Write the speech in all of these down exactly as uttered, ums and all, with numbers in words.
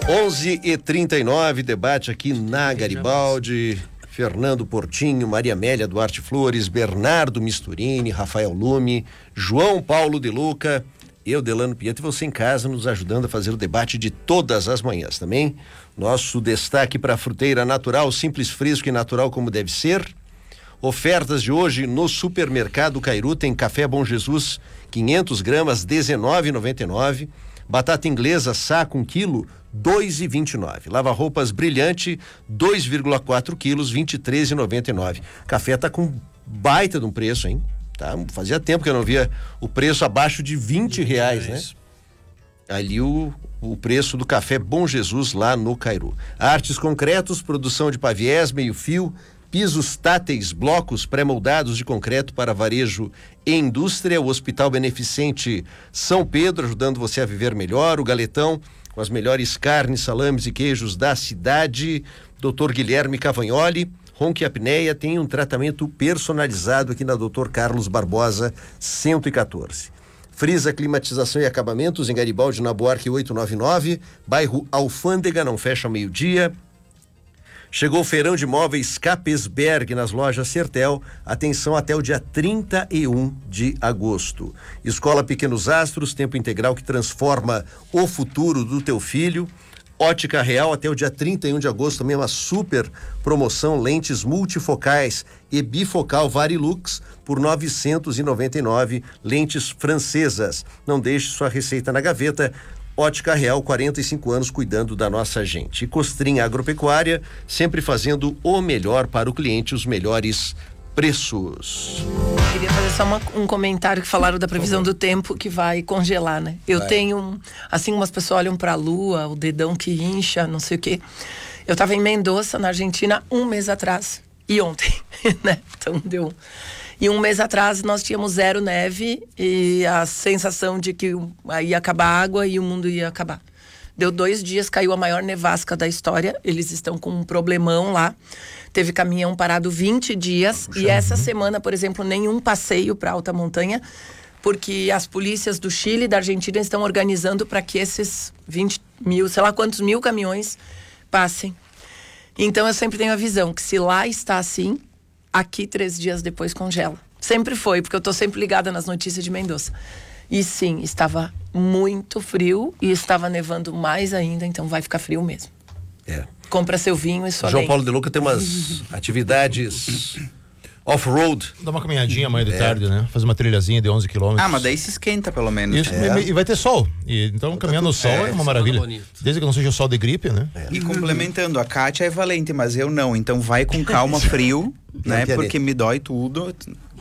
onze e trinta e nove, debate aqui na Garibaldi. Fernando Portinho, Maria Amélia Duarte Flores, Bernardo Misturini, Rafael Lume, João Paulo de Luca, eu, Delano Pietro, e você em casa nos ajudando a fazer o debate de todas as manhãs também. Nosso destaque para a fruteira natural, simples, fresco e natural como deve ser. Ofertas de hoje no Supermercado Cairu, tem café Bom Jesus, quinhentos gramas, dezenove reais e noventa e nove centavos. Batata inglesa, saco, um quilo, dois reais e vinte e nove centavos. Lava-roupas Brilhante, dois vírgula quatro quilos, vinte e três reais e noventa e nove centavos. Café tá com baita de um preço, hein? Tá, fazia tempo que eu não via o preço abaixo de vinte reais, né? Ali o, o preço do café Bom Jesus lá no Cairu. Artes Concretos, produção de paviés, meio fio, pisos táteis, blocos pré-moldados de concreto para varejo e indústria. O Hospital Beneficente São Pedro, ajudando você a viver melhor. O Galetão, com as melhores carnes, salames e queijos da cidade. doutor Guilherme Cavagnoli, ronco e apneia, tem um tratamento personalizado aqui na doutor Carlos Barbosa, cento e quatorze. Frisa Climatização e Acabamentos, em Garibaldi, na Buarque oitocentos e noventa e nove, bairro Alfândega, não fecha ao meio-dia. Chegou o feirão de móveis Capesberg nas lojas Sertel. Atenção até o dia trinta e um de agosto. Escola Pequenos Astros, tempo integral que transforma o futuro do teu filho. Ótica Real até o dia trinta e um de agosto, também uma super promoção, lentes multifocais e bifocal Varilux por novecentos e noventa e nove, lentes francesas. Não deixe sua receita na gaveta. Ótica Real, quarenta e cinco anos cuidando da nossa gente. E Costrinha Agropecuária, sempre fazendo o melhor para o cliente, os melhores preços. Queria fazer só uma, um comentário que falaram da previsão do tempo que vai congelar, né? Eu vai. tenho, assim, umas pessoas olham pra lua, o dedão que incha, não sei o quê. Eu tava em Mendoza, na Argentina, um mês atrás. E ontem, né? Então deu... E um mês atrás nós tínhamos zero neve e a sensação de que ia acabar a água e o mundo ia acabar. Deu dois dias, caiu a maior nevasca da história. Eles estão com um problemão lá. Teve caminhão parado vinte dias. Puxa, e essa uhum. semana, por exemplo, nenhum passeio para alta montanha, porque as polícias do Chile e da Argentina estão organizando para que esses vinte mil, sei lá quantos mil caminhões passem. Então eu sempre tenho a visão que se lá está assim, aqui três dias depois congela. Sempre foi, porque eu tô sempre ligada nas notícias de Mendoza. E sim, estava muito frio e estava nevando mais ainda, então vai ficar frio mesmo. É. Compra seu vinho e sua João lenha. Paulo de Luca tem umas atividades off-road. Dá uma caminhadinha amanhã de é. tarde, né? Fazer uma trilhazinha de onze quilômetros. Ah, mas daí se esquenta pelo menos. Isso, é. E vai ter sol. E, então, então caminhar no sol é, é uma maravilha. Desde que não seja o sol de gripe, né? É. E complementando, a Kátia é valente, mas eu não. Então vai com calma, frio, né? Porque me dói tudo.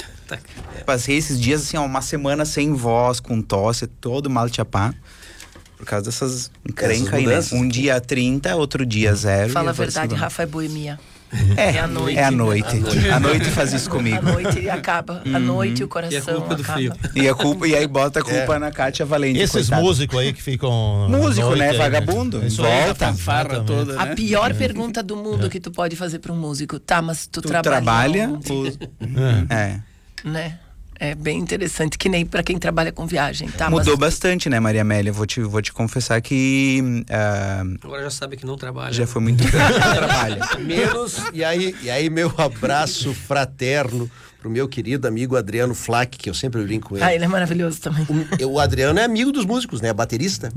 Passei esses dias, assim, ó, uma semana sem voz, com tosse, todo mal chapá. Por causa dessas encrencas aí, né? Um dia trinta, outro dia zero. Fala a verdade, Rafa é boemia. É, é a noite. É a noite. A noite, a noite faz isso comigo. A noite acaba. A noite o coração e a culpa acaba. do frio. E a culpa, e aí bota a culpa é. na Kátia Valente. Esses coitado. músicos aí que ficam... Músico, né? Vagabundo. Isso volta. Aí, farra toda, né? A pior é. pergunta do mundo é. que tu pode fazer para um músico. Tá, mas tu, tu trabalha... trabalha? É. Né? É bem interessante, que nem para quem trabalha com viagem, tá? Mudou mas... bastante, né, Maria Amélia? Vou te, vou te confessar que... Uh, Agora já sabe que não trabalha. Já foi muito tempo que trabalha. Menos, e aí, e aí meu abraço fraterno pro meu querido amigo Adriano Flack, que eu sempre brinco com ele. Ah, ele é maravilhoso também. O, o Adriano é amigo dos músicos, né? Baterista.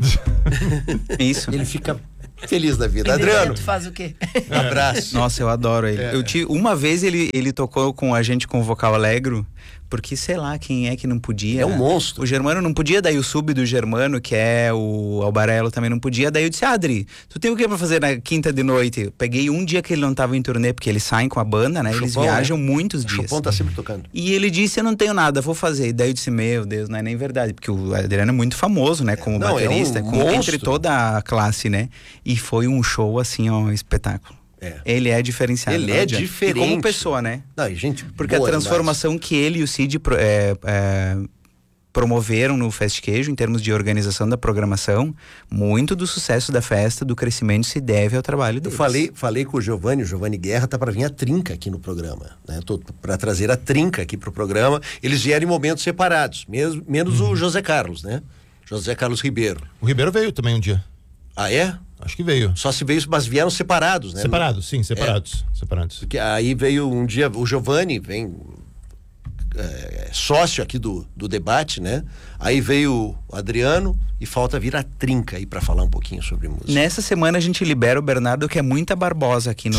Isso. Ele fica feliz da vida. E Adriano. Tu faz o quê? Um abraço. Nossa, eu adoro ele. É. Eu tive, uma vez ele, ele tocou com a gente com o vocal alegro, porque sei lá quem é que não podia. É um monstro. O Germano não podia, daí o sub do Germano, que é o Albarello, também não podia. Daí eu disse, ah, Adri, tu tem o que pra fazer na quinta de noite? Eu peguei um dia que ele não tava em turnê, porque eles saem com a banda, né? Eles Chupão, viajam né? muitos dias. O Chupão tá sempre tocando. E ele disse, eu não tenho nada, vou fazer. E daí eu disse, meu Deus, não é nem verdade, porque o Adriano é muito famoso, né? Como não, baterista, é um como entre toda a classe, né? E foi um show, assim, ó, um espetáculo. É. Ele é diferenciado. Ele é diferente. E como pessoa, né? Não, gente, porque a transformação demais. que ele e o Cid é, é, promoveram no Fest Queijo, em termos de organização da programação, muito do sucesso da festa, do crescimento, se deve ao trabalho deles. Eu falei, falei com o Giovanni, o Giovanni Guerra tá para vir a Trinca aqui no programa, né? Tô para trazer a Trinca aqui pro programa. Eles vieram em momentos separados, mesmo, menos hum. o José Carlos, né? José Carlos Ribeiro. O Ribeiro veio também um dia. Ah, é? Acho que veio. Só se veio, mas vieram separados, né? Separados, sim, separados. É. Separados. Porque aí veio um dia, o Giovanni vem é, sócio aqui do, do debate, né? Aí veio o Adriano e falta vir a Trinca aí pra falar um pouquinho sobre música. Nessa semana a gente libera o Bernardo, que é muita Barbosa aqui no...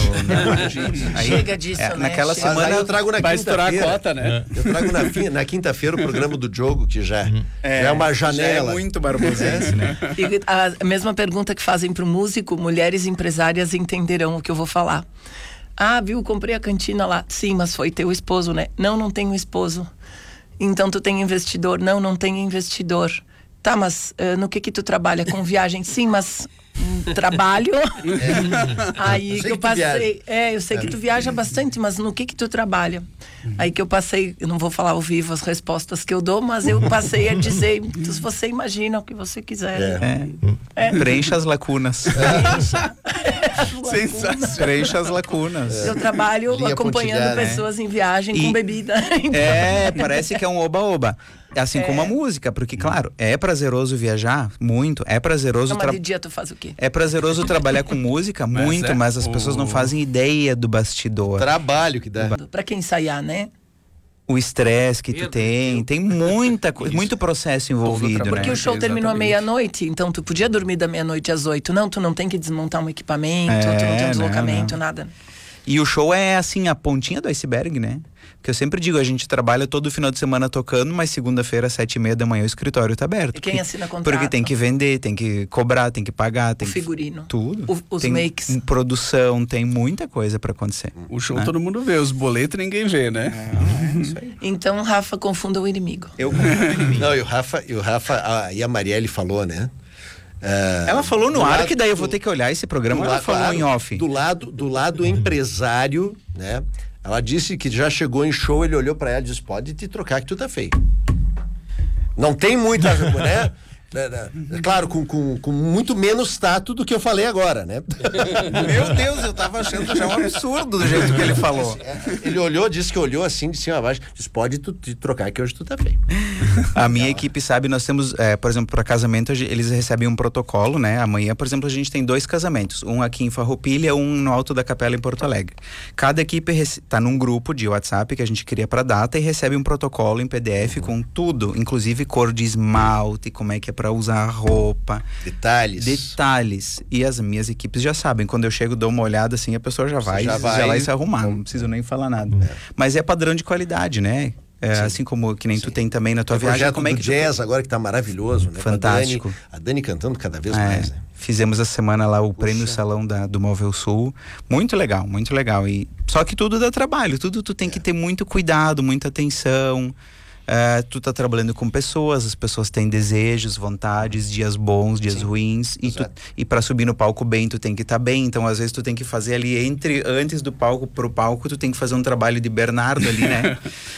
aí, Chega disso, é, né? Naquela Chega. semana eu trago na vai estourar a cota, né? É. Eu trago na, na quinta-feira o programa do Diogo, que já uhum. é, é uma janela. Já é muito barbosense, né? E a mesma pergunta que fazem pro músico, mulheres empresárias entenderão o que eu vou falar. Ah, viu, comprei a cantina lá. Sim, mas foi teu esposo, né? Não, não tenho esposo. Então tu tem investidor? Não, não tenho investidor. Tá, mas uh, no que que tu trabalha? Com viagem? Sim, mas um, trabalho. É. Aí eu que eu passei. É, eu sei é. que tu viaja bastante, mas no que que tu trabalha? Uhum. Aí que eu passei, eu não vou falar ao vivo as respostas que eu dou, mas eu passei a dizer, se você imagina o que você quiser. É. É. É. Preencha as lacunas. Preencha. Sensacional. Preencha as lacunas. É. Eu trabalho Linha acompanhando pessoas né? em viagem e, com bebida. É, parece que é um oba-oba. Assim é. como a música, porque, claro, é prazeroso viajar, muito, é prazeroso... Mas de dia tu faz o quê? É prazeroso trabalhar com música, mas muito, é. mas as pessoas o... não fazem ideia do bastidor. Trabalho que dá. Pra quem ensaiar, né? O estresse que tu tem, tem muita coisa, muito processo envolvido, né? Porque o show terminou à meia-noite, então tu podia dormir da meia-noite às oito. Não, tu não tem que desmontar um equipamento, é, tu não tem um deslocamento, não, não. nada. E o show é assim, a pontinha do iceberg, né? Porque eu sempre digo, a gente trabalha todo final de semana tocando, mas segunda-feira, às sete e meia da manhã, o escritório tá aberto. E quem assina contrato? Porque tem que vender, tem que cobrar, tem que pagar. Tem o figurino. Que... Tudo. O, os tem makes. Produção, tem muita coisa pra acontecer. O show né? todo mundo vê, os boletos ninguém vê, né? É, é isso aí. Então, Rafa, confunda o inimigo. Eu confundo o inimigo. Não, e o Rafa, e o Rafa a, e a Marielle falou, né? Uh, ela falou no ar, que daí eu vou ter que olhar esse programa, ela falou claro, em off. Do lado, do lado empresário, né? Ela disse que já chegou em show, ele olhou pra ela e disse, pode te trocar que tu tá feio. Não tem muita, né? Claro, com, com, com muito menos tato do que eu falei agora, né? Meu Deus, eu tava achando já um absurdo do jeito que ele falou. Ele olhou, disse que olhou assim, de cima a baixo, disse, pode tu, te trocar que hoje tu tá feio. A minha equipe sabe, nós temos, é, por exemplo, para casamento, eles recebem um protocolo, né? Amanhã, por exemplo, a gente tem dois casamentos, um aqui em Farroupilha, um no Alto da Capela em Porto Alegre. Cada equipe tá num grupo de WhatsApp que a gente cria pra data e recebe um protocolo em P D F uhum. com tudo, inclusive cor de esmalte, como é que é para usar a roupa. Detalhes. Detalhes. E as minhas equipes já sabem. Quando eu chego, dou uma olhada assim, a pessoa já vai, já vai, já vai se arrumar. Não preciso nem falar nada. É. Mas é padrão de qualidade, né? É, assim como que nem Sim. tu tem também na tua Tem viagem. Como é que do jazz tu... agora que tá maravilhoso, né? Fantástico. A Dani, a Dani cantando cada vez é, mais, né? Fizemos essa semana lá o Puxa. Prêmio Salão da, do Móvel Sul. Muito legal, muito legal. E, só que tudo dá trabalho, tudo tu tem é. que ter muito cuidado, muita atenção. Uh, tu tá trabalhando com pessoas, as pessoas têm desejos, vontades, dias bons, dias Sim. ruins, e, tu, e para subir no palco bem, tu tem que estar tá bem, então às vezes tu tem que fazer ali, entre antes do palco pro palco, tu tem que fazer um trabalho de Bernardo ali, né?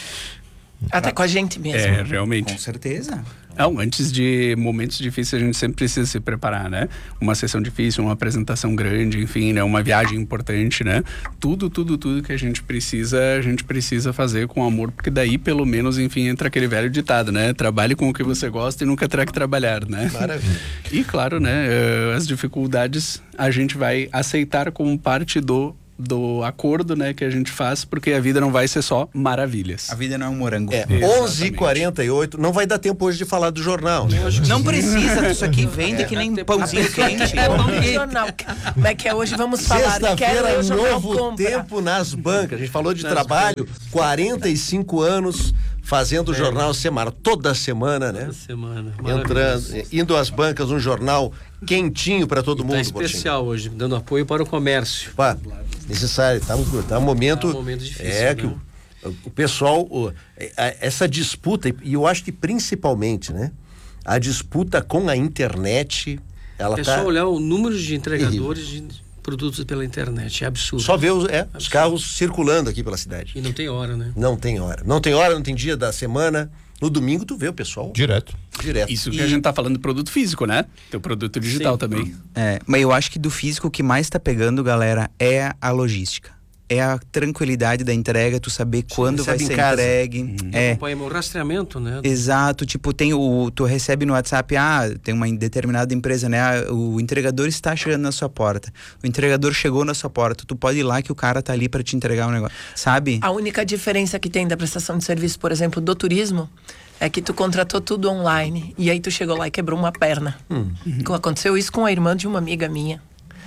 Até com a gente mesmo. É, realmente. Com certeza. Não, antes de momentos difíceis a gente sempre precisa se preparar, né? Uma sessão difícil, uma apresentação grande, enfim, né? Uma viagem importante, né? Tudo, tudo, tudo que a gente precisa, a gente precisa fazer com amor, porque daí pelo menos, enfim, entra aquele velho ditado, né? Trabalhe com o que você gosta e nunca terá que trabalhar, né? Maravilha. E claro, né? As dificuldades a gente vai aceitar como parte do do acordo, né, que a gente faz, porque a vida não vai ser só maravilhas. A vida não é um morango. É, onze e quarenta e oito, não vai dar tempo hoje de falar do jornal, né? Não precisa, isso aqui vende é, que nem pãozinho quente. É pão de jornal. Como é que é hoje? Vamos falar. Sexta-feira, novo tempo nas bancas. A gente falou de nas trabalho, bancas. quarenta e cinco anos fazendo o é. jornal semanal, toda semana, né? Toda semana. Entrando, indo às bancas, um jornal quentinho para todo e mundo. Tá especial hoje, dando apoio para o comércio. Pá, necessário, tá um, tá um momento. Tá um momento difícil. É né? que o, o pessoal, o, essa disputa, e eu acho que principalmente, né? A disputa com a internet, ela é tá. É só olhar o número de entregadores terrível. de produtos pela internet, é absurdo. Só ver os, é, os carros circulando aqui pela cidade. E não tem hora, né? Não tem hora. Não tem hora, não tem dia da semana. No domingo tu vê o pessoal. Direto. Direto. Isso que e... a gente tá falando de produto físico, né? Teu produto digital Sim. também. É, mas eu acho que do físico o que mais tá pegando, galera, é a logística. é a tranquilidade da entrega, tu saber quando vai ser entregue. Hum. É. Acompanha o rastreamento, né? Exato, tipo, tem o, tu recebe no WhatsApp, ah, tem uma determinada empresa, né? Ah, o entregador está chegando na sua porta. O entregador chegou na sua porta, tu pode ir lá que o cara tá ali para te entregar um negócio, sabe? A única diferença que tem da prestação de serviço, por exemplo, do turismo, é que tu contratou tudo online e aí tu chegou lá e quebrou uma perna. Hum. Uhum. Aconteceu isso com a irmã de uma amiga minha.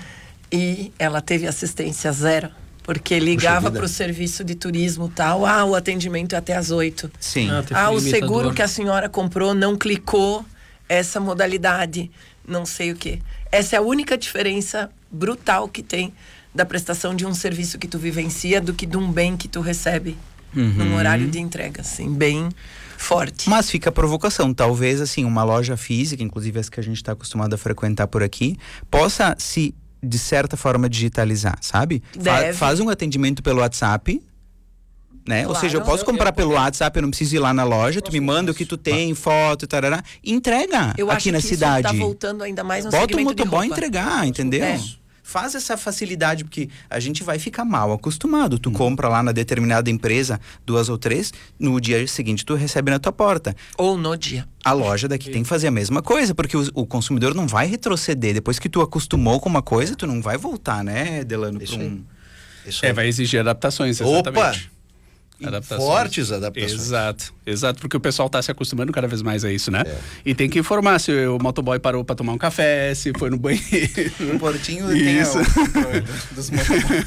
E ela teve assistência zero. Porque ligava para o serviço de turismo tal, ah, o atendimento é até às oito. Sim. Ah, ah o seguro que a senhora comprou não clicou essa modalidade, não sei o quê. Essa é a única diferença brutal que tem da prestação de um serviço que tu vivencia do que de um bem que tu recebe uhum. num horário de entrega, assim, bem forte. Mas fica a provocação, talvez assim, uma loja física, inclusive essa que a gente está acostumado a frequentar por aqui, possa se de certa forma digitalizar, sabe? Fa- faz um atendimento pelo WhatsApp, né? Claro. Ou seja, eu posso comprar eu, eu, pelo eu, WhatsApp, eu não preciso ir lá na loja, tu me manda o que tu tem, foto, tarará, entrega eu aqui na cidade. Isso tá voltando ainda mais no Bota o motoboy e entregar, entendeu? É. Faz essa facilidade, porque a gente vai ficar mal acostumado. Tu hum. compra lá na determinada empresa, duas ou três, no dia seguinte tu recebe na tua porta. Ou no dia. A loja daqui tem que fazer a mesma coisa, porque o, o consumidor não vai retroceder. Depois que tu acostumou com uma coisa, tu não vai voltar, né, Delano? Isso pra um... Isso é, vai exigir adaptações, exatamente. Opa! Adaptações. Fortes adaptações. Exato, exato, porque o pessoal está se acostumando cada vez mais a isso, né? É. E tem que informar se o motoboy parou para tomar um café, se foi no banheiro. O portinho tem isso. O, dos motoboys.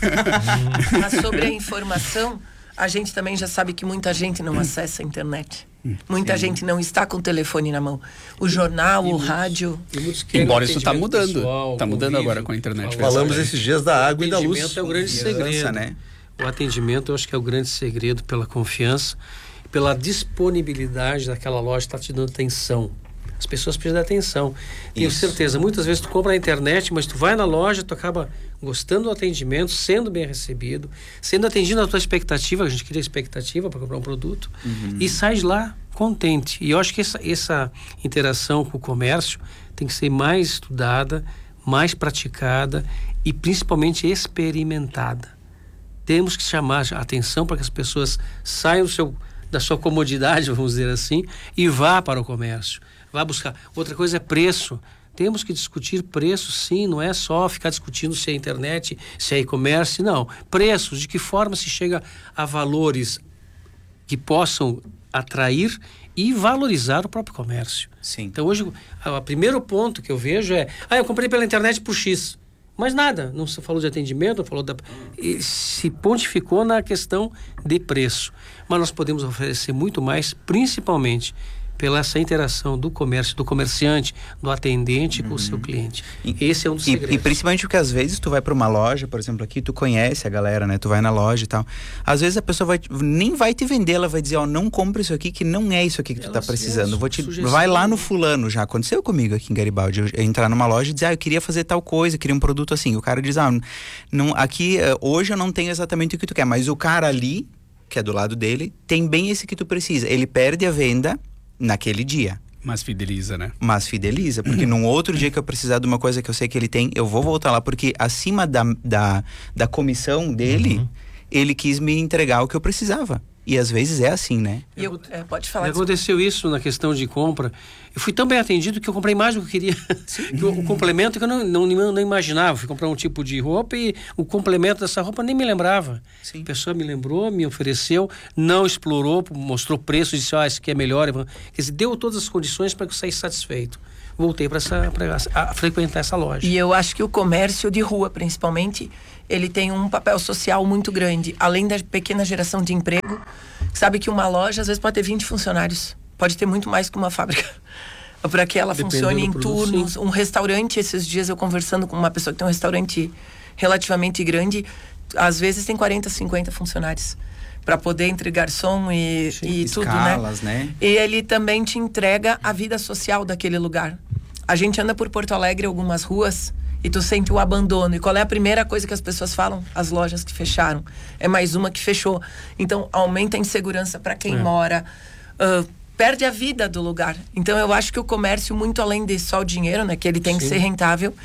Mas sobre a informação, a gente também já sabe que muita gente não acessa a internet. Muita Sim. gente não está com o telefone na mão. O jornal, e o muitos, rádio. Embora isso está mudando. Está mudando agora com a internet. Falamos esses dias da água e da luz. O atendimento é o grande segredo, né? O atendimento, eu acho que é o grande segredo, pela confiança, pela disponibilidade daquela loja que está te dando atenção. As pessoas precisam de atenção. Tenho Isso. certeza, muitas vezes tu compra na internet, mas tu vai na loja, tu acaba gostando do atendimento, sendo bem recebido, sendo atendido a tua expectativa, a gente cria expectativa para comprar um produto, uhum. e sai de lá contente. E eu acho que essa, essa interação com o comércio tem que ser mais estudada, mais praticada e principalmente experimentada. Temos que chamar a atenção para que as pessoas saiam do seu, da sua comodidade, vamos dizer assim, e vá para o comércio. Vá buscar. Outra coisa é preço. Temos que discutir preço, sim, não é só ficar discutindo se é internet, se é e-commerce, não. Preços, de que forma se chega a valores que possam atrair e valorizar o próprio comércio. Sim. Então hoje, o primeiro ponto que eu vejo é, ah, eu comprei pela internet por X. Mas nada, não se falou de atendimento, não falou da... E se pontificou na questão de preço. Mas nós podemos oferecer muito mais, principalmente pela essa interação do comércio, do comerciante, do atendente uhum. com o seu cliente. E, Esse é um dos e, segredos. E principalmente porque às vezes tu vai para uma loja, por exemplo, aqui tu conhece a galera, né? Tu vai na loja e tal. Às vezes a pessoa vai, nem vai te vender, ela vai dizer, ó, oh, não compra isso aqui que não é isso aqui que tu ela, tá precisando. Vou te, vai lá no fulano, já aconteceu comigo aqui em Garibaldi, eu, eu entrar numa loja e dizer, ah, eu queria fazer tal coisa, queria um produto assim. O cara diz, ah, não, aqui hoje eu não tenho exatamente o que tu quer, mas o cara ali, que é do lado dele, tem bem esse que tu precisa. Ele perde a venda naquele dia. Mas fideliza, né? Mas fideliza, porque num outro dia que eu precisar de uma coisa que eu sei que ele tem, eu vou voltar lá, porque acima da, da, da comissão dele, uhum. ele quis me entregar o que eu precisava. E às vezes é assim, né? E eu, é, pode falar. Aconteceu isso na questão de compra. Eu fui tão bem atendido que eu comprei mais do que eu queria. que o, o complemento que eu não, não, não, não imaginava. Fui comprar um tipo de roupa e o complemento dessa roupa nem me lembrava. Sim. A pessoa me lembrou, me ofereceu, não explorou, mostrou preço, disse, ah, esse aqui é melhor. Quer dizer, deu todas as condições para que eu saísse satisfeito. Voltei para essa, pra, a frequentar essa loja. E eu acho que o comércio de rua, principalmente, ele tem um papel social muito grande. Além da pequena geração de emprego, sabe que uma loja às vezes pode ter vinte funcionários. Pode ter muito mais que uma fábrica. Para que ela Dependendo funcione em produto, turnos. Sim. Um restaurante, esses dias eu conversando com uma pessoa que tem um restaurante relativamente grande, às vezes tem quarenta, cinquenta funcionários. Para poder entregar som e, Sim, e tudo, escalas, né? né? E ele também te entrega a vida social daquele lugar. A gente anda por Porto Alegre, algumas ruas, e tu sente o abandono. E qual é a primeira coisa que as pessoas falam? As lojas que fecharam. É mais uma que fechou. Então, aumenta a insegurança para quem é. mora. Uh, perde a vida do lugar. Então, eu acho que o comércio, muito além de só o dinheiro, né? Que ele tem Sim. que ser rentável,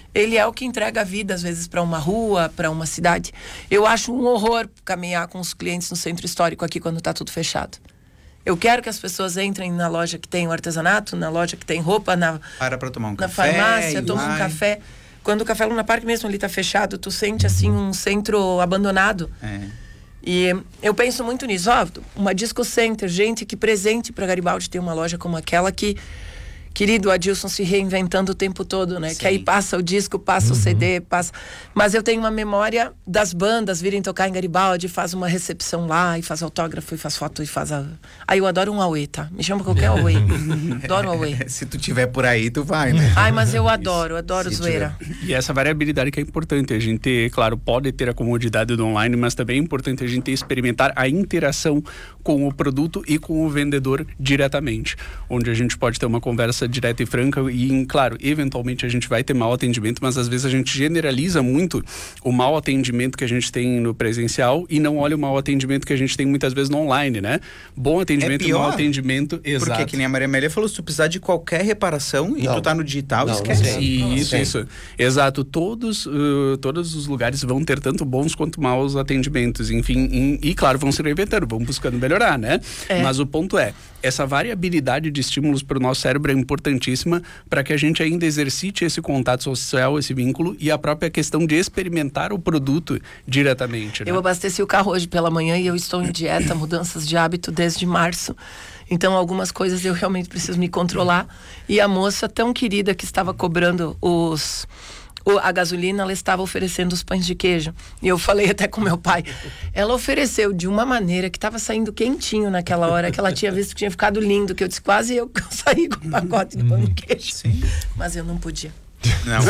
Ele é o que entrega a vida, às vezes, para uma rua, para uma cidade. Eu acho um horror caminhar com os clientes no centro histórico aqui quando está tudo fechado. Eu quero que as pessoas entrem na loja que tem o artesanato, na loja que tem roupa, na, Para pra tomar um na café. farmácia, toma um vai. café. Quando o Café Luna Park mesmo ali tá fechado, tu sente assim um centro abandonado. É. E eu penso muito nisso, ó, uma disco center, gente que presente para Garibaldi ter uma loja como aquela que, querido Adilson se reinventando o tempo todo, né? Sim. Que aí passa o disco, passa uhum. o C D, passa... Mas eu tenho uma memória das bandas virem tocar em Garibaldi, faz uma recepção lá, e faz autógrafo, e faz foto, e faz a... Aí eu adoro um Aue, tá? Me chama qualquer Aue. Adoro Aue. Se tu tiver por aí, tu vai, né? Ai, mas eu adoro, adoro Se zoeira. E essa variabilidade que é importante, a gente ter, claro, pode ter a comodidade do online, mas também é importante a gente experimentar a interação com o produto e com o vendedor diretamente, onde a gente pode ter uma conversa direta e franca e, claro, eventualmente a gente vai ter mau atendimento, mas às vezes a gente generaliza muito o mau atendimento que a gente tem no presencial e não olha o mau atendimento que a gente tem muitas vezes no online, né? Bom atendimento e pior, mau atendimento, exato. Porque, que nem a Maria Amélia falou, se tu precisar de qualquer reparação e Não. tu tá no digital, Não, esquece. não tem. Isso, Sim. isso. Exato. Todos, uh, todos os lugares vão ter tanto bons quanto maus atendimentos. Enfim, em, e claro, vão se reinventando, vão buscando melhorar, né? É. Mas o ponto é, essa variabilidade de estímulos para o nosso cérebro é importantíssima para que a gente ainda exercite esse contato social, esse vínculo e a própria questão de experimentar o produto diretamente, né? Eu abasteci o carro hoje pela manhã e eu estou em dieta, mudanças de hábito desde março. Então, algumas coisas eu realmente preciso me controlar. E a moça tão querida que estava cobrando os... a gasolina, ela estava oferecendo os pães de queijo. E eu falei até com meu pai. Ela ofereceu de uma maneira que estava saindo quentinho naquela hora, que ela tinha visto que tinha ficado lindo, que eu disse, quase eu saí com um pacote de pão de queijo. Sim. Mas eu não podia. Não,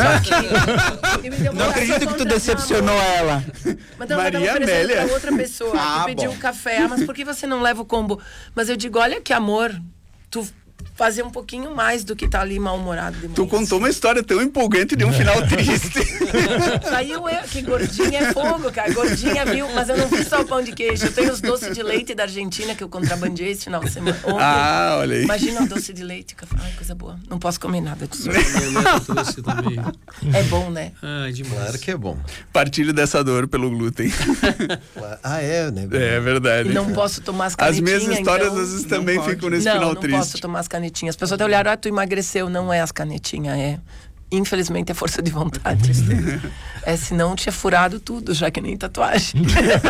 não acredito que tu decepcionou ela. Mas não, Maria ela tava oferecendo Amélia. pra outra pessoa Ah, que pediu bom. um café. Ah, mas por que você não leva o combo? Mas eu digo, olha que amor, tu fazer um pouquinho mais do que tá ali mal-humorado de manhã. Tu contou uma história tão empolgante de um final triste. Saiu eu, que gordinha é fogo, cara. Gordinha viu, mas eu não vi só o pão de queijo. Eu tenho os doces de leite da Argentina que eu contrabandeei esse final de semana. Ontem. Ah, olha aí. Imagina o doce de leite. Que eu falo, ai, coisa boa. Não posso comer nada disso. Eu trouxe também. É bom, né? Ai, demais. Claro que é bom. Partilho dessa dor pelo glúten. Ah, é, né? É verdade. E não posso tomar as As canetinhas. minhas histórias então... às vezes também pode. ficam nesse não, final não triste. posso tomar as canetinhas. As pessoas até olharam, ah, tu emagreceu. Não é as canetinhas, é... Infelizmente é força de vontade. É, senão tinha furado tudo, já que nem tatuagem.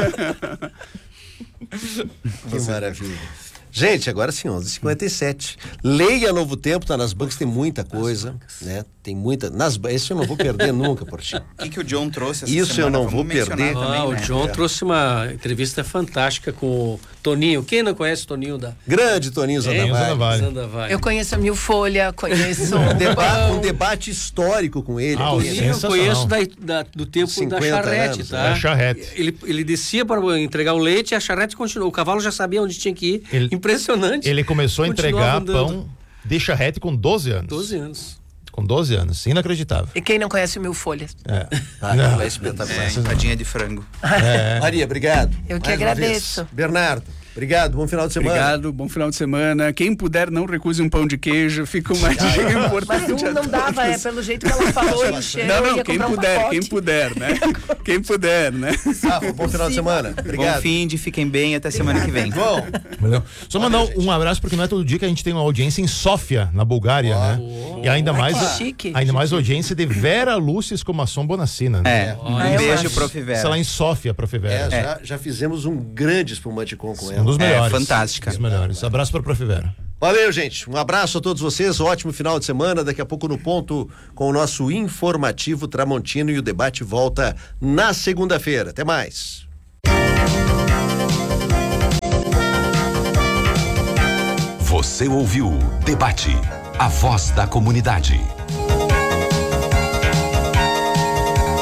Que maravilha. Gente, agora sim, onze e cinquenta e sete. Leia Novo Tempo, tá nas bancas, tem muita coisa, né? Tem muita... Nas, ba- isso eu não vou perder nunca, Portinho. O que, que o John trouxe essa Isso eu semana? não Vamos vou mencionar perder. também, Ah, o né? John É. trouxe uma entrevista fantástica com o Toninho. Quem não conhece o Toninho da Grande Toninho Toninho Zandavalli. Zandavalli. Zandavalli? Eu conheço a Milfolha, conheço... Um debate, um debate histórico com ele. Ah, o Toninho. Eu sensacional. conheço da, da- do tempo da cinquenta charrete, anos, tá? é. Charrete. Ele, ele descia para entregar o leite e a charrete continuou. O cavalo já sabia onde tinha que ir. Ele- Impressionante. Ele começou a entregar Continuava andando. pão de charrete com doze anos. doze anos. Com doze anos, inacreditável. E quem não conhece o Milfolha? É. Ah, Não. é espetacular. É, empadinha de frango. Maria, obrigado. Eu que Mais uma agradeço. vez. Bernardo, obrigado. Bom final de semana. Obrigado, bom final de semana. Quem puder, não recuse um pão de queijo. Fica uma dica Mas importante. um a não dava, todos. é pelo jeito que ela falou e encheu. Não, eu não, ia quem comprar um puder, pacote. quem puder, né? Quem puder, né? Rafa, bom final de semana. Obrigado. Bom fim de, fiquem bem, até semana que vem. Bom, Valeu. Só mandar um abraço, porque não é todo dia que a gente tem uma audiência em Sófia, na Bulgária, né? E ainda mais, que chique. ainda mais audiência de Vera Lúcia Escomação Bonacina, né? É, Ah, um eu beijo, acho. prof. Isso Vera. lá em Sófia, Prof. é, Vera. Já, já fizemos um grande espumante com com ela. Um dos É, melhores. fantástica. Um dos melhores. Abraço para Prof. Vera. Valeu, gente. Um abraço a todos vocês. Ótimo final de semana. Daqui a pouco no ponto com o nosso informativo Tramontino e o debate volta na segunda-feira. Até mais. Você ouviu Debate, a voz da comunidade.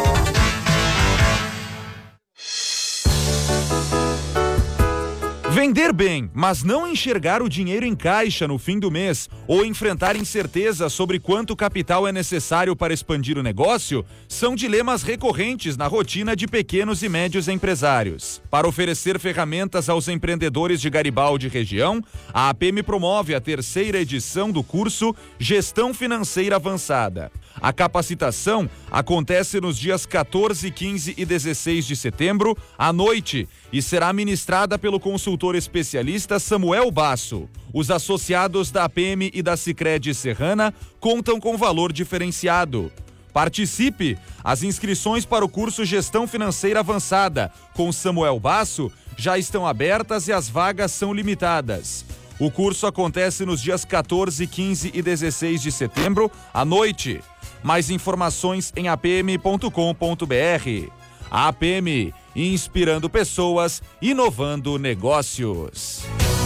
Vender Vender bem, mas não enxergar o dinheiro em caixa no fim do mês ou enfrentar incerteza sobre quanto capital é necessário para expandir o negócio são dilemas recorrentes na rotina de pequenos e médios empresários. Para oferecer ferramentas aos empreendedores de Garibaldi e região, a A P M promove a terceira edição do curso Gestão Financeira Avançada. A capacitação acontece nos dias quatorze, quinze e dezesseis de setembro, à noite, e será ministrada pelo consultor especialista Samuel Basso. Os associados da A P M e da Sicredi Serrana contam com valor diferenciado. Participe! As inscrições para o curso Gestão Financeira Avançada com Samuel Basso já estão abertas e as vagas são limitadas. O curso acontece nos dias quatorze, quinze e dezesseis de setembro, à noite. Mais informações em a p m ponto com ponto b r. A A P M, inspirando pessoas, inovando negócios.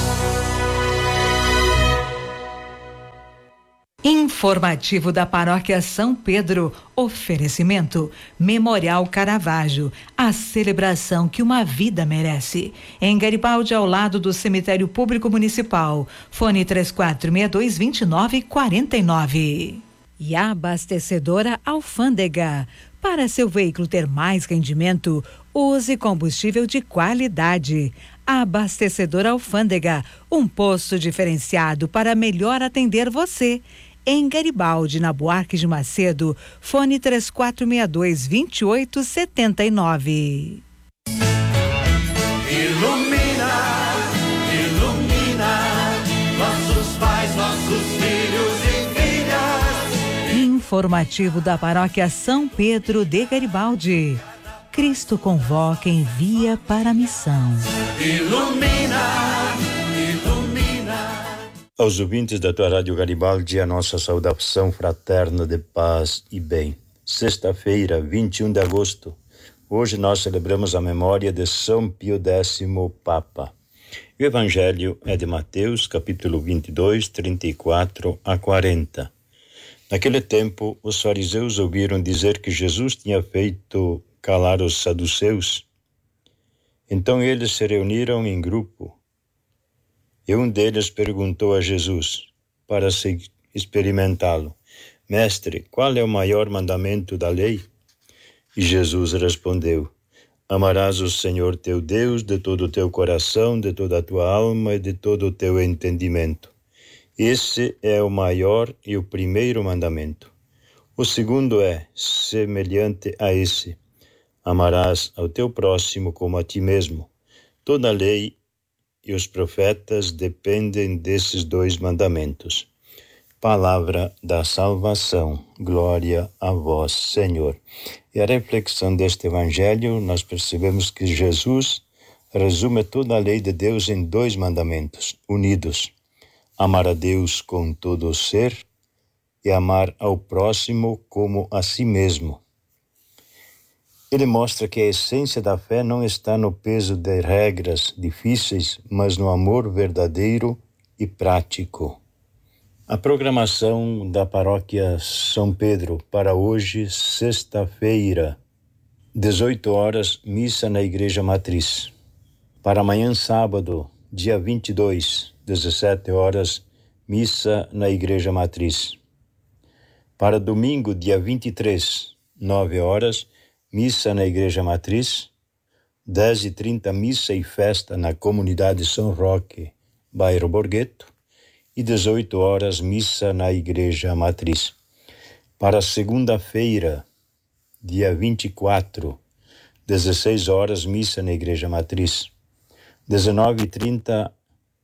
Informativo da Paróquia São Pedro. Oferecimento Memorial Caravaggio, a celebração que uma vida merece. Em Garibaldi, ao lado do Cemitério Público Municipal. Fone três quatro seis dois, dois nove quatro nove. E a abastecedora Alfândega. Para seu veículo ter mais rendimento, use combustível de qualidade. A abastecedora Alfândega, um posto diferenciado para melhor atender você. Em Garibaldi, na Buarque de Macedo, fone três quatro seis dois, dois oito sete nove. Ilumina, ilumina, nossos pais, nossos filhos e filhas. Informativo da Paróquia São Pedro de Garibaldi. Cristo convoca e envia para a missão. Ilumina, ilumina. Aos ouvintes da tua Rádio Garibaldi, a nossa saudação fraterna de paz e bem. Sexta-feira, vinte e um de agosto. Hoje nós celebramos a memória de São Pio Décimo Papa. O Evangelho é de Mateus, capítulo vinte e dois, trinta e quatro a quarenta. Naquele tempo, os fariseus ouviram dizer que Jesus tinha feito calar os saduceus. Então eles se reuniram em grupo. E um deles perguntou a Jesus, para se experimentá-lo: Mestre, qual é o maior mandamento da lei? E Jesus respondeu: Amarás o Senhor teu Deus de todo o teu coração, de toda a tua alma e de todo o teu entendimento. Esse é o maior e o primeiro mandamento. O segundo é semelhante a esse: amarás ao teu próximo como a ti mesmo. Toda a lei e os profetas dependem desses dois mandamentos. Palavra da salvação. Glória a vós, Senhor. E a reflexão deste evangelho, nós percebemos que Jesus resume toda a lei de Deus em dois mandamentos, unidos: amar a Deus com todo o ser e amar ao próximo como a si mesmo. Ele mostra que a essência da fé não está no peso de regras difíceis, mas no amor verdadeiro e prático. A programação da Paróquia São Pedro para hoje, sexta-feira, dezoito horas, missa na Igreja Matriz. Para amanhã, sábado, dia vinte e dois, dezessete horas, missa na Igreja Matriz. Para domingo, dia vinte e três, nove horas, missa na Igreja Matriz. dez e trinta, missa e festa na Comunidade São Roque, bairro Borghetto. E dezoito horas, missa na Igreja Matriz. Para segunda-feira, dia vinte e quatro, dezesseis horas, missa na Igreja Matriz. dezenove e trinta,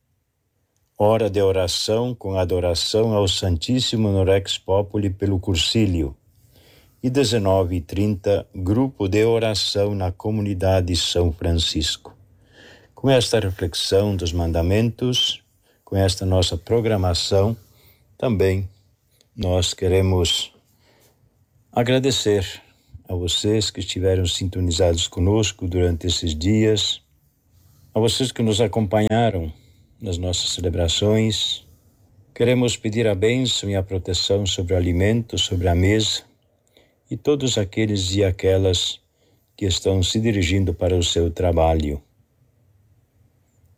hora de oração com adoração ao Santíssimo no Rex Populi pelo Cursílio. E dezenove e trinta, grupo de oração na Comunidade São Francisco. Com esta reflexão dos mandamentos, com esta nossa programação, também nós queremos agradecer a vocês que estiveram sintonizados conosco durante esses dias, a vocês que nos acompanharam nas nossas celebrações. Queremos pedir a bênção e a proteção sobre o alimento, sobre a mesa, e todos aqueles e aquelas que estão se dirigindo para o seu trabalho.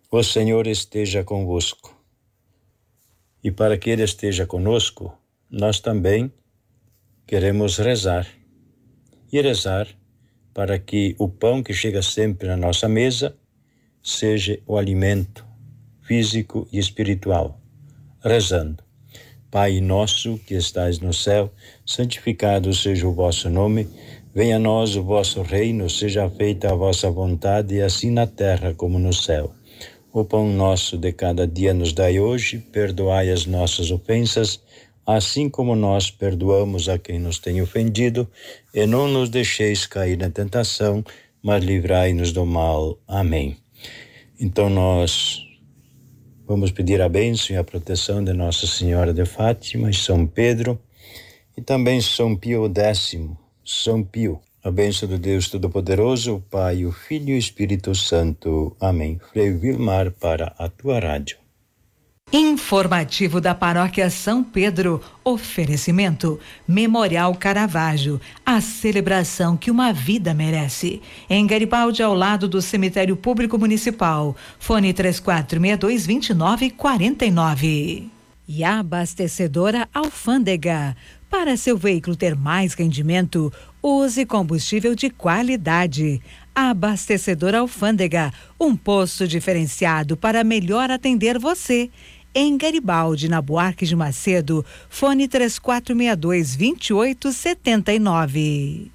O Senhor esteja convosco. E para que Ele esteja conosco, nós também queremos rezar. E rezar para que o pão que chega sempre na nossa mesa seja o alimento físico e espiritual. Rezando. Pai nosso que estais no céu, santificado seja o vosso nome. Venha a nós o vosso reino, seja feita a vossa vontade, assim na terra como no céu. O pão nosso de cada dia nos dai hoje, perdoai as nossas ofensas, assim como nós perdoamos a quem nos tem ofendido, e não nos deixeis cair na tentação, mas livrai-nos do mal. Amém. Então nós vamos pedir a bênção e a proteção de Nossa Senhora de Fátima e São Pedro, e também São Pio X, São Pio. A bênção do Deus Todo-Poderoso, o Pai, o Filho e o Espírito Santo. Amém. Frei Vilmar para a tua rádio. Informativo da Paróquia São Pedro. Oferecimento Memorial Caravaggio, a celebração que uma vida merece. Em Garibaldi, ao lado do Cemitério Público Municipal. Fone três quatro seis dois, dois nove quatro nove. E a abastecedora Alfândega. Para seu veículo ter mais rendimento, use combustível de qualidade. A abastecedora Alfândega, um posto diferenciado para melhor atender você. Em Garibaldi, na Buarque de Macedo, fone três quatro seis dois, dois oito sete nove.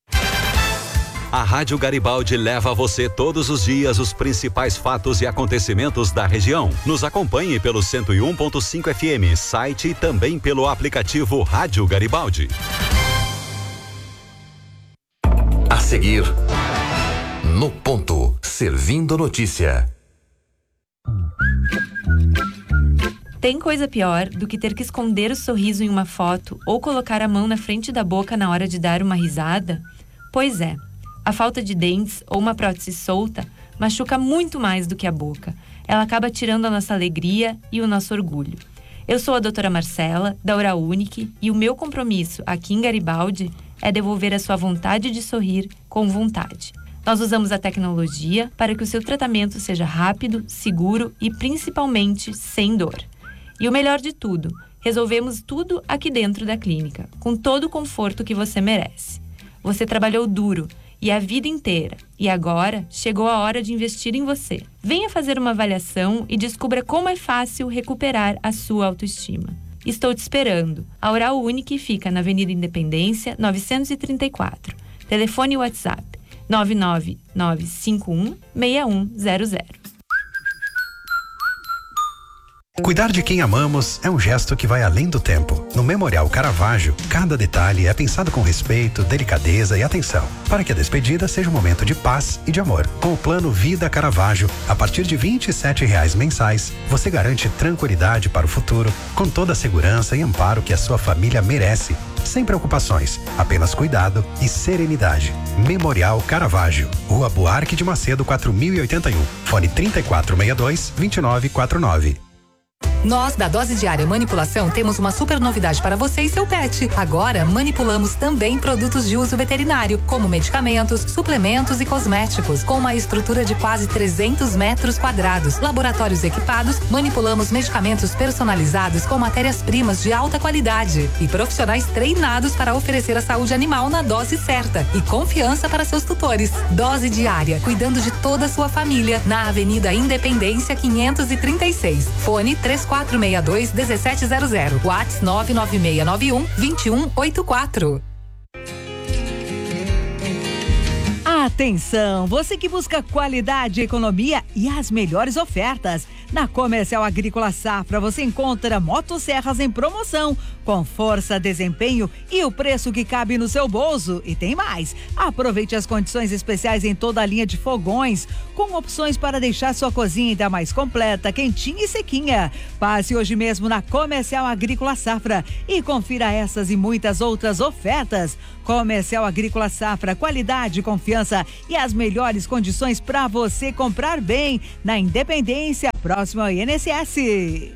A Rádio Garibaldi leva a você todos os dias os principais fatos e acontecimentos da região. Nos acompanhe pelo cento e um ponto cinco F M, site e também pelo aplicativo Rádio Garibaldi. A seguir, no ponto, servindo notícia. Tem coisa pior do que ter que esconder o sorriso em uma foto ou colocar a mão na frente da boca na hora de dar uma risada? Pois é. A falta de dentes ou uma prótese solta machuca muito mais do que a boca. Ela acaba tirando a nossa alegria e o nosso orgulho. Eu sou a doutora Marcela, da Oral Unique, e o meu compromisso aqui em Garibaldi é devolver a sua vontade de sorrir com vontade. Nós usamos a tecnologia para que o seu tratamento seja rápido, seguro e principalmente sem dor. E o melhor de tudo, resolvemos tudo aqui dentro da clínica, com todo o conforto que você merece. Você trabalhou duro e a vida inteira, e agora chegou a hora de investir em você. Venha fazer uma avaliação e descubra como é fácil recuperar a sua autoestima. Estou te esperando. A Oral Unique fica na Avenida Independência, novecentos e trinta e quatro. Telefone e WhatsApp nove nove nove cinco um, seis um zero zero. Cuidar de quem amamos é um gesto que vai além do tempo. No Memorial Caravaggio, cada detalhe é pensado com respeito, delicadeza e atenção, para que a despedida seja um momento de paz e de amor. Com o plano Vida Caravaggio, a partir de vinte e sete reais mensais, você garante tranquilidade para o futuro, com toda a segurança e amparo que a sua família merece. Sem preocupações, apenas cuidado e serenidade. Memorial Caravaggio, Rua Buarque de Macedo, quatro mil e oitenta e um. Fone trinta e quatro seis dois, dois nove quatro nove. Nós, da Dose Diária Manipulação, temos uma super novidade para você e seu pet. Agora, manipulamos também produtos de uso veterinário, como medicamentos, suplementos e cosméticos. Com uma estrutura de quase trezentos metros quadrados, laboratórios equipados, manipulamos medicamentos personalizados com matérias-primas de alta qualidade e profissionais treinados para oferecer a saúde animal na dose certa e confiança para seus tutores. Dose Diária, cuidando de toda a sua família, na Avenida Independência quinhentos e trinta e seis. Fone três quatro seis dois, um sete zero zero. WhatsApp nove nove seis nove um, dois um oito quatro. Atenção, você que busca qualidade, economia e as melhores ofertas. Na Comercial Agrícola Safra você encontra motosserras em promoção, com força, desempenho e o preço que cabe no seu bolso. E tem mais, aproveite as condições especiais em toda a linha de fogões, com opções para deixar sua cozinha ainda mais completa, quentinha e sequinha. Passe hoje mesmo na Comercial Agrícola Safra e confira essas e muitas outras ofertas. Comercial Agrícola Safra, qualidade, confiança e as melhores condições para você comprar bem na Independência, próximo ao I N S S.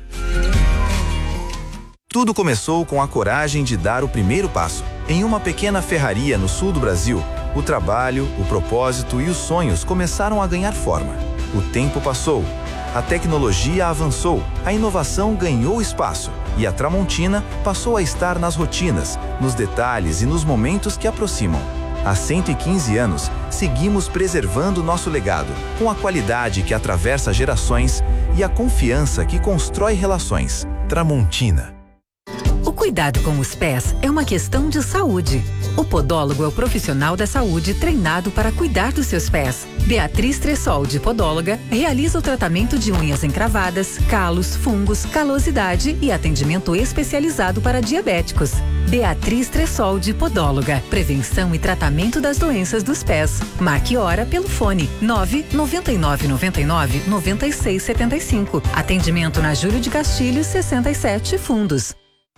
Tudo começou com a coragem de dar o primeiro passo. Em uma pequena ferraria no sul do Brasil, o trabalho, o propósito e os sonhos começaram a ganhar forma. O tempo passou. A tecnologia avançou, a inovação ganhou espaço e a Tramontina passou a estar nas rotinas, nos detalhes e nos momentos que aproximam. Há cento e quinze anos, seguimos preservando nosso legado, com a qualidade que atravessa gerações e a confiança que constrói relações. Tramontina. O cuidado com os pés é uma questão de saúde. O podólogo é o profissional da saúde treinado para cuidar dos seus pés. Beatriz Tressol, podóloga, realiza o tratamento de unhas encravadas, calos, fungos, calosidade e atendimento especializado para diabéticos. Beatriz Tressol, podóloga. Prevenção e tratamento das doenças dos pés. Marque hora pelo fone nove nove nove nove nove nove seis sete cinco. Atendimento na Júlio de Castilhos sessenta e sete, Fundos.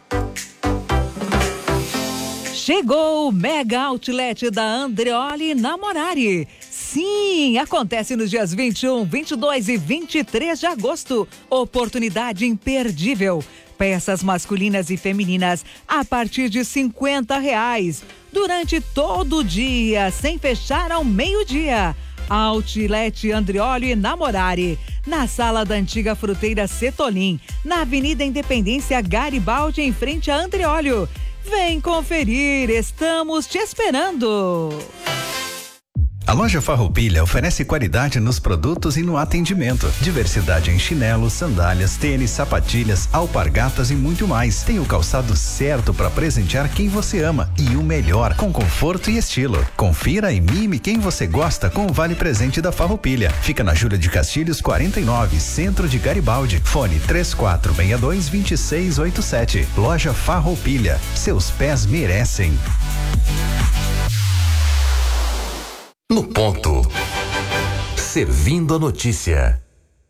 Chegou o Mega Outlet da Andreoli na Morari. Sim, acontece nos dias vinte e um, vinte e dois e vinte e três de agosto. Oportunidade imperdível. Peças masculinas e femininas a partir de cinquenta reais. Durante todo o dia, sem fechar ao meio-dia. Outlet Andreoli na Morari. Na sala da antiga fruteira Setolim. Na Avenida Independência Garibaldi, em frente a Andreoli. Vem conferir, estamos te esperando. A loja Farroupilha oferece qualidade nos produtos e no atendimento. Diversidade em chinelos, sandálias, tênis, sapatilhas, alpargatas e muito mais. Tem o calçado certo para presentear quem você ama e o melhor, com conforto e estilo. Confira e mime quem você gosta com o Vale Presente da Farroupilha. Fica na Júlia de Castilhos quarenta e nove, Centro de Garibaldi. Fone três quatro seis dois, dois seis oito sete. Loja Farroupilha. Seus pés merecem. No ponto. Servindo a notícia.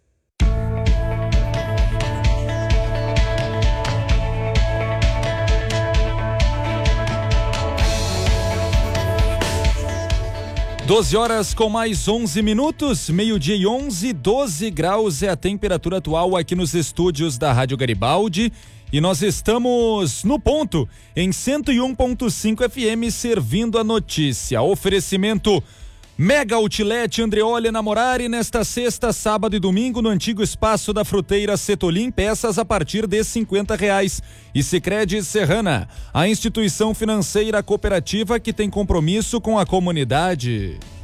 doze horas com mais onze minutos, meio-dia e onze, doze graus é a temperatura atual aqui nos estúdios da Rádio Garibaldi. E nós estamos no ponto, em cento e um ponto cinco F M, servindo a notícia. Oferecimento Mega Outlet Andreoli na Morari, nesta sexta, sábado e domingo, no antigo espaço da fruteira Setolim, peças a partir de cinquenta reais. E Sicredi Serrana, a instituição financeira cooperativa que tem compromisso com a comunidade.